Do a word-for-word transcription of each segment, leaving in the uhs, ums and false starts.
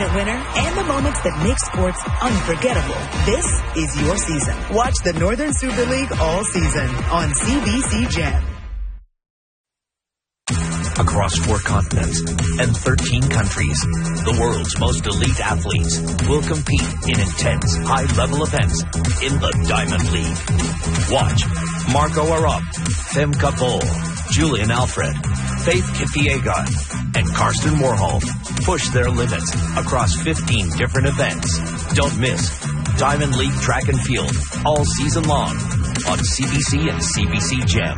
winner and the moments that make sports unforgettable. This is your season. Watch the Northern Super League all season on C B C Gem. Across four continents and thirteen countries, the world's most elite athletes will compete in intense, high-level events in the Diamond League. Watch Marco Arop, Femke Bol, Julian Alfred, Faith Kipyegon, and Karsten Warhol push their limits across fifteen different events. Don't miss Diamond League Track and Field all season long on C B C and C B C Gem.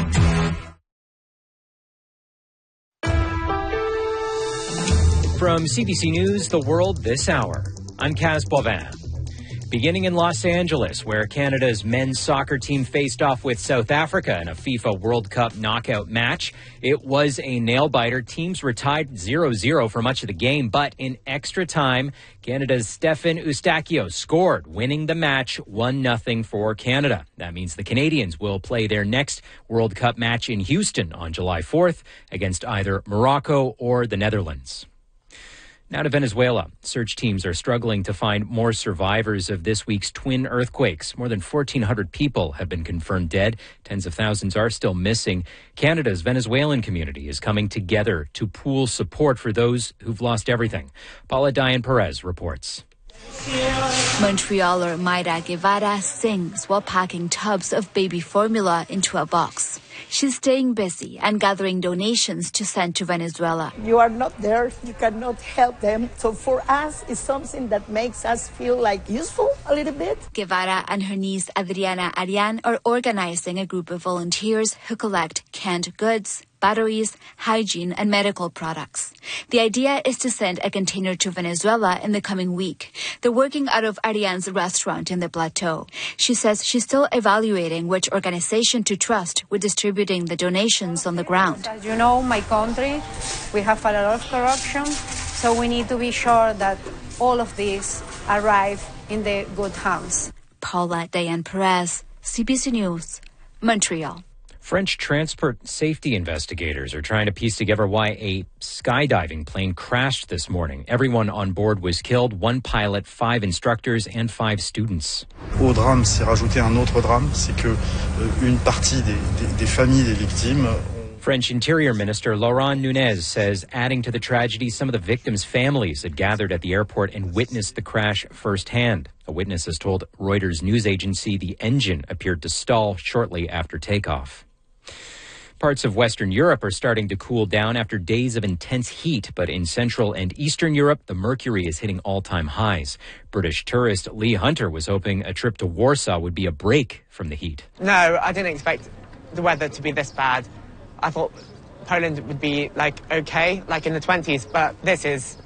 From C B C News, The World This Hour, I'm Kaz Bovin. Beginning in Los Angeles, where Canada's men's soccer team faced off with South Africa in a FIFA World Cup knockout match. It was a nail-biter. Teams were tied zero zero for much of the game, but in extra time, Canada's Stefan Eustáquio scored, winning the match one nothing for Canada. That means the Canadians will play their next World Cup match in Houston on July fourth against either Morocco or the Netherlands. Now to Venezuela. Search teams are struggling to find more survivors of this week's twin earthquakes. More than fourteen hundred people have been confirmed dead. Tens of thousands are still missing. Canada's Venezuelan community is coming together to pool support for those who've lost everything. Paula Diane Perez reports. Montrealer Mayra Guevara sings while packing tubs of baby formula into a box. She's staying busy and gathering donations to send to Venezuela. You are not there, you cannot help them. So for us, it's something that makes us feel like useful a little bit. Guevara and her niece Adriana Arian are organizing a group of volunteers who collect canned goods, batteries, hygiene, and medical products. The idea is to send a container to Venezuela in the coming week. They're working out of Arian's restaurant in the plateau. She says she's still evaluating which organization to trust with distributing the donations on the ground. As you know, my country, we have a lot of corruption, so we need to be sure that all of these arrive in the good hands. Paula Diane Perez, C B C News, Montreal. French transport safety investigators are trying to piece together why a skydiving plane crashed this morning. Everyone on board was killed, one pilot, five instructors, and five students. Au drame, s'est rajouté un autre drame, c'est que une partie des, des, des familles des victimes. French Interior Minister Laurent Nunez says, adding to the tragedy, some of the victims' families had gathered at the airport and witnessed the crash firsthand. A witness has told Reuters news agency the engine appeared to stall shortly after takeoff. Parts of Western Europe are starting to cool down after days of intense heat, but in Central and Eastern Europe, the mercury is hitting all-time highs. British tourist Lee Hunter was hoping a trip to Warsaw would be a break from the heat. No, I didn't expect the weather to be this bad. I thought Poland would be, like, okay, like in the twenties, but this is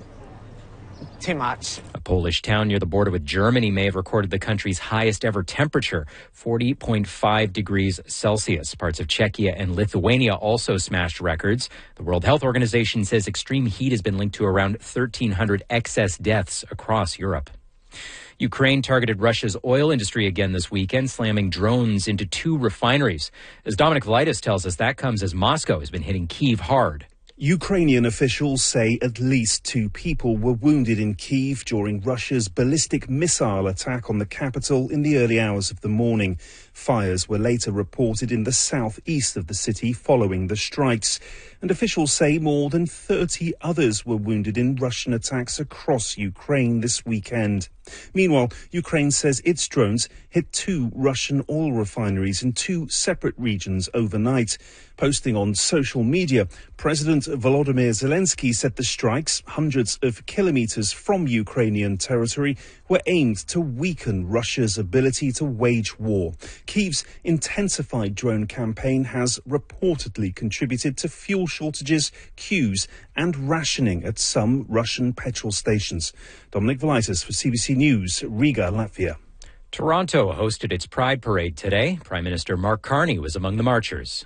too much. A Polish town near the border with Germany may have recorded the country's highest ever temperature, forty point five degrees Celsius. Parts of Czechia and Lithuania also smashed records. The World Health Organization says extreme heat has been linked to around thirteen hundred excess deaths across Europe. Ukraine targeted Russia's oil industry again this weekend, slamming drones into two refineries. As Dominic Valitis tells us, that comes as Moscow has been hitting Kyiv hard. Ukrainian officials say at least two people were wounded in Kyiv during Russia's ballistic missile attack on the capital in the early hours of the morning. Fires were later reported in the southeast of the city following the strikes. And officials say more than thirty others were wounded in Russian attacks across Ukraine this weekend. Meanwhile, Ukraine says its drones hit two Russian oil refineries in two separate regions overnight. Posting on social media, President Volodymyr Zelensky said the strikes, hundreds of kilometers from Ukrainian territory, were aimed to weaken Russia's ability to wage war. Kyiv's intensified drone campaign has reportedly contributed to fuel shortages, queues and rationing at some Russian petrol stations. Dominic Valitis for C B C News, Riga, Latvia. Toronto hosted its Pride Parade today. Prime Minister Mark Carney was among the marchers.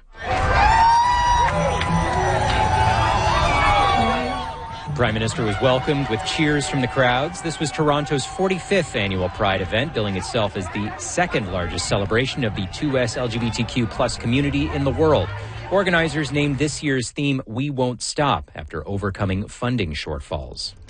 The Prime Minister was welcomed with cheers from the crowds. This was Toronto's forty-fifth annual Pride event, billing itself as the second largest celebration of the two S L G B T Q plus community in the world. Organizers named this year's theme, We Won't Stop, after overcoming funding shortfalls.